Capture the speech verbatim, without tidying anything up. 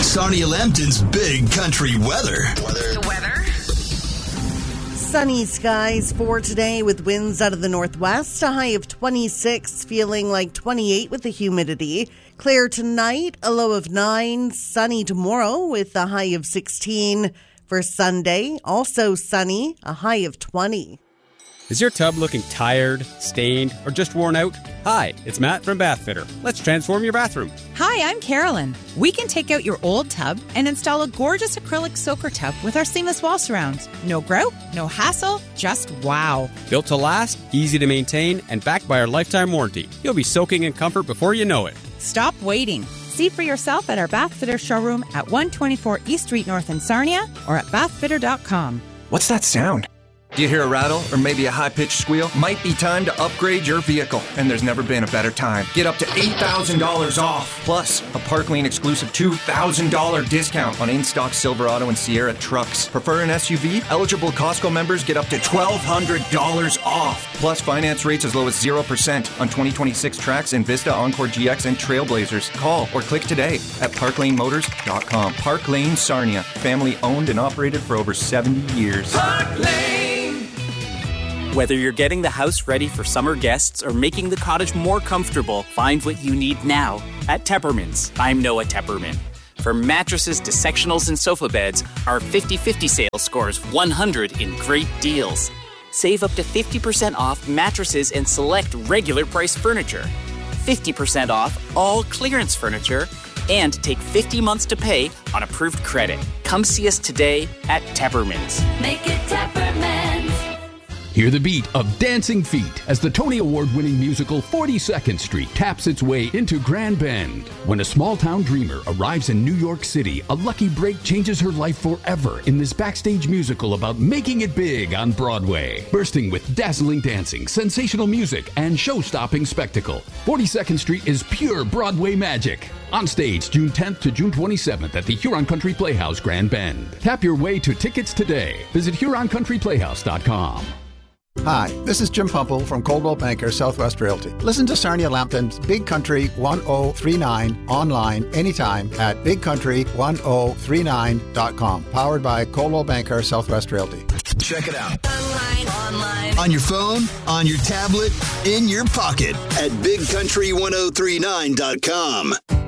Sarnia Lambton's Big Country Weather. Weather. The weather. Sunny skies for today with winds out of the northwest. A high of twenty-six, feeling like twenty-eight with the humidity. Clear tonight, a low of nine. Sunny tomorrow with a high of sixteen. For Sunday, also sunny, a high of twenty. Is your tub looking tired, stained, or just worn out? Hi, it's Matt from Bathfitter. Let's transform your bathroom. Hi, I'm Carolyn. We can take out your old tub and install a gorgeous acrylic soaker tub with our seamless wall surrounds. No grout, no hassle, just wow. Built to last, easy to maintain, and backed by our lifetime warranty. You'll be soaking in comfort before you know it. Stop waiting. See for yourself at our Bathfitter showroom at one twenty-four East Street North in Sarnia or at bathfitter dot com. What's that sound? Do you hear a rattle or maybe a high-pitched squeal? Might be time to upgrade your vehicle, and there's never been a better time. Get up to eight thousand dollars off, plus a Parklane exclusive two thousand dollars discount on in-stock Silverado and Sierra trucks. Prefer an S U V? Eligible Costco members get up to twelve hundred dollars off, plus finance rates as low as zero percent on twenty twenty-six Trax and Vista, Encore G X, and Trailblazers. Call or click today at parklane motors dot com. Parklane Sarnia, family owned and operated for over seventy years. Parklane! Whether you're getting the house ready for summer guests or making the cottage more comfortable, find what you need now at Tepperman's. I'm Noah Tepperman. From mattresses to sectionals and sofa beds, our fifty-fifty sale scores one hundred in great deals. Save up to fifty percent off mattresses and select regular price furniture, fifty percent off all clearance furniture, and take fifty months to pay on approved credit. Come see us today at Tepperman's. Make it Tepperman's. Hear the beat of Dancing Feet as the Tony Award-winning musical forty-second Street taps its way into Grand Bend. When a small-town dreamer arrives in New York City, a lucky break changes her life forever in this backstage musical about making it big on Broadway. Bursting with dazzling dancing, sensational music, and show-stopping spectacle, forty-second Street is pure Broadway magic. On stage June tenth to June twenty-seventh at the Huron Country Playhouse, Grand Bend. Tap your way to tickets today. Visit huron country playhouse dot com. Hi, this is Jim Pumple from Coldwell Banker Southwest Realty. Listen to Sarnia Lambton's Big Country one oh three nine online anytime at big country one oh three nine dot com. Powered by Coldwell Banker Southwest Realty. Check it out. Online, online. On your phone, on your tablet, in your pocket at big country one oh three nine dot com.